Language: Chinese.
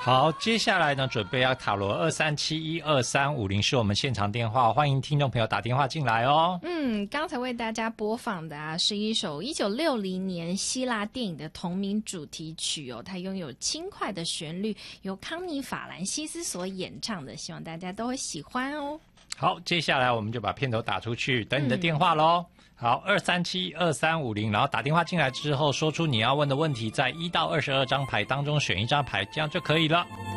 好，接下来呢，准备要塔罗23712350是我们现场电话，欢迎听众朋友打电话进来哦。 刚才为大家播放的是一首1960年希腊电影的同名主题曲哦，它拥有轻快的旋律，由康妮·法兰西斯所演唱的，希望大家都会喜欢哦。 好，接下来我们就把片头打出去，等你的电话咯。好，2372350，然后打电话进来之后，说出你要问的问题，在1到22张牌当中选一张牌，这样就可以了。